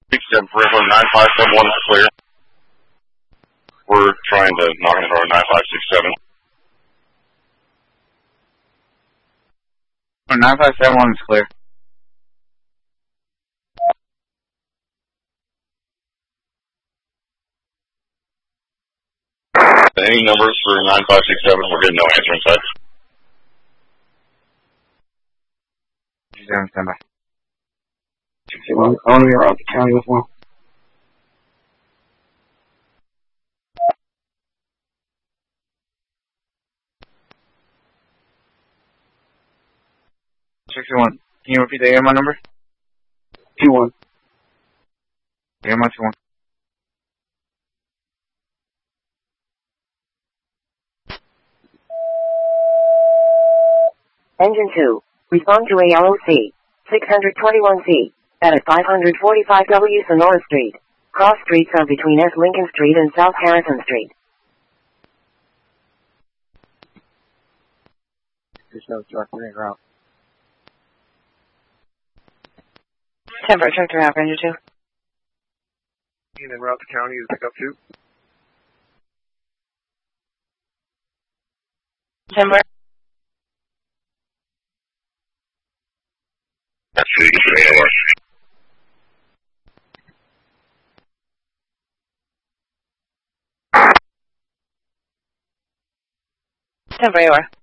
67 Forever 9571 is clear. We're trying to knock into our 9567. 9571 is clear. Any numbers for 9567? We're getting no answer inside. Stand by. 61. I want to be around the county as well. Can you repeat the AMI number? 21. AMI 21. Engine 2. Respond to ALOC. 621C. At 545W Sonora Street. Cross streets are between S. Lincoln Street and South Harrison Street. This is direct route. Temperature to route Ranger 2. And then route to county is pick up 2. Timber. That's the AOR. Timber AOR.